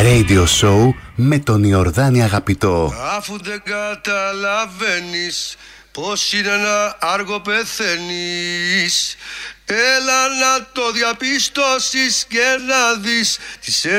Radio Show με τον Ιορδάνη Αγαπητό. Αφού δεν καταλαβαίνεις πως είναι να άργο πεθαίνεις, έλα να το διαπιστώσεις και να δεις τις